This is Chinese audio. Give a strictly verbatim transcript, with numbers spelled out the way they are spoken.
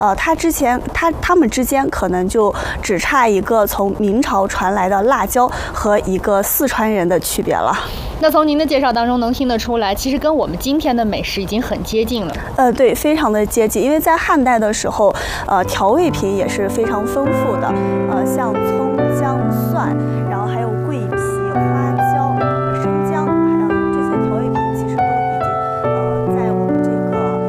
呃，它之前它它们之间可能就只差一个从明朝传来的辣椒和一个四川人的区别了。 那从您的介绍当中能听得出来，其实跟我们今天的美食已经很接近了。 呃，对，非常的接近，因为在汉代的时候，呃，调味品也是非常丰富的，呃，像葱、姜、蒜，然后还有桂皮。